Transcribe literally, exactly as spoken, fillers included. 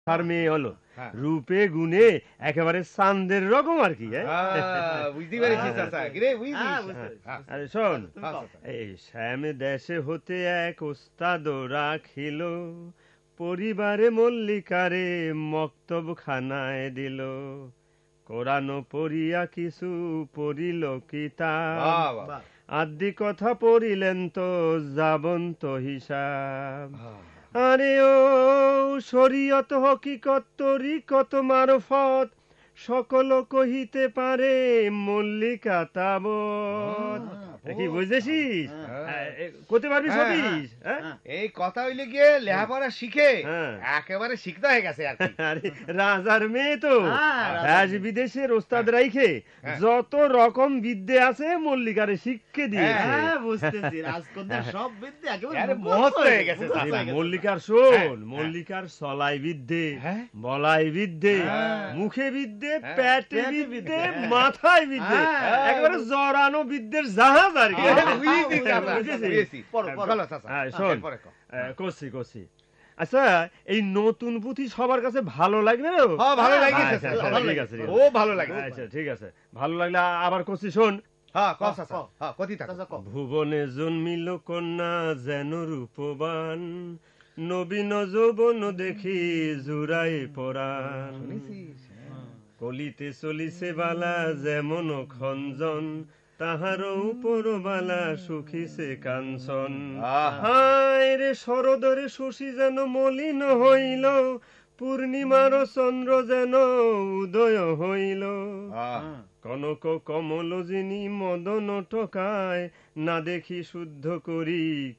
আর মেয়ে হলো রূপে গুণে একেবারে চাঁদের রকম আর কি। বুঝতে পেরেছি চাচা, কি রে বুঝছিস? আরে শোন, এই শ্যাম দেশে হতে এক ওস্তাদ রাখিল, পরিবারে মল্লিকারে মক্তব খানায় দিল, কোরআন পড়িয়া কিছু পড়িল কিতাব, আদি কথা পড়িলেন তো যাবন্ত হিসাব। আরে ও শরীয়ত হকিকত তরিকত মারফত সকল কহিতে পারে মল্লিকা তাবৎ। কি বুঝেছিস? করতে পারবি সতীশ? এই কথা হইলে গিয়ে লেখাপড়া শিখে একেবারে শিখতে হয়ে গেছে আর কি। আরে রাজার মেয়ে তো দেশ বিদেশের ওস্তাদ রাইখে যত রকম বিদ্যে আছে মল্লিকারে শিক্ষে দিয়েছে। বুঝতেছি, রাজকন্যার সব বিদ্যে একেবারে মুখস্থ হয়ে গেছে। মল্লিকার শোন, মল্লিকার সলাই বিদ্যে, বলাই বিদ্যে, মুখে বিদ্যে, পেটে বিদ্যে, মাথায় বিদ্যে, একেবারে জড়ানো বিদ্যের জাহাজ আর কি। করছি করছি। আচ্ছা, এই নতুন পুঁথি সবার কাছে ভালো লাগবে? ভালো লাগে, ঠিক আছে, ও ভালো লাগে। আচ্ছা ঠিক আছে, ভালো লাগলে আবার করছি শোন। ভুবনে জন্মিল কন্যা যেন রূপবান, নবীন যৌবন দেখি জুড়াই পরাণ, কলিতে চলিছে বালা যেমন খঞ্জন, তাহার উপর বালা সুখিছে কাঞ্চন। হায় রে শরদরে শশী যেন মলিন হইল, পূর্ণিমার চন্দ্র যেন উদয় হইল, কনক কমল যিনি মদন টকায়, না দেখি শুদ্ধ করি